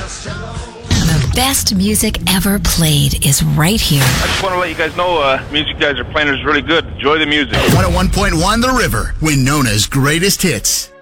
The best music ever played is right here. I just want to let you guys know, music you guys are playing is really good. Enjoy the music. 101.1 The River, Winona's greatest hits.